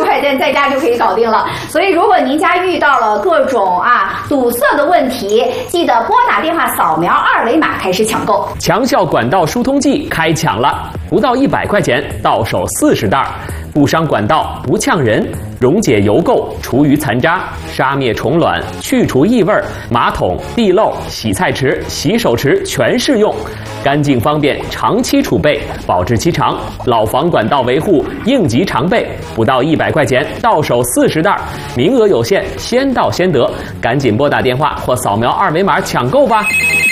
块钱在家就可以搞定了。所以如果您家遇到了各种堵塞的问题，记得拨打电话扫描2维码开始抢购。 强效管道疏通剂开抢了，不到100块钱到手40袋，不伤管道，不呛人，溶解油垢，除余残渣，杀灭虫卵，去除异味，马桶、地漏、洗菜池、洗手池全适用，干净方便，长期储备，保质期长，老房管道维护应急常备，不到100块钱到手40袋，名额有限，先到先得，赶紧拨打电话或扫描2维码抢购吧。